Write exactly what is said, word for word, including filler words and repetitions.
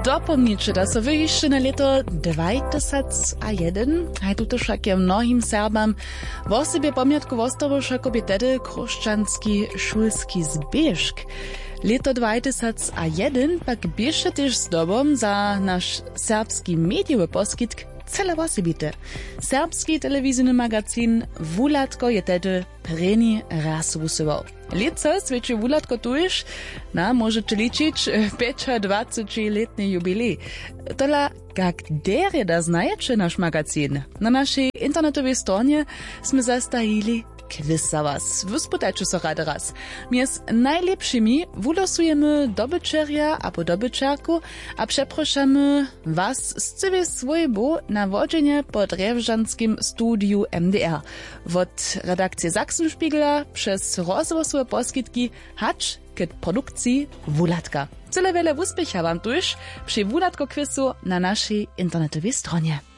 Dopomniče, da so wy jeszcze na leto dwa tysiące jeden, a tuto však je mnohim Serbam w osobie pamiątku Wostoruša kobietedy chrześcijanski szulski zbieżk. Leto dwa tysiące jeden pak bieše też zdobom za nasz serbski mediowy poskitk cele osobite. Serbski telewizyjny magazyn Wulatko je tedy preni raz wusywał. Leto sveče Wulatko tuż, na możecie liczyć dwadzieścia-letni jubilej. Tola, jak derje da znajecie nasz magazyn? Na naszej internetowej stronie sme zastajili quiz za was. Wyspytajcie so rady raz. Mies najlepszymi wulosujemy dobyczerja albo dobyczerku, a przeproszamy was z całej swojego na wodzenie pod Rewżanskim studiu M D R. Od redakcji Sachsenspiegela przez rozwosowe poskitki hacz k produkcji Wulatka. Tyle wiele uspiecha wam tuż przy Wulatko quizu na naszej internetowej stronie.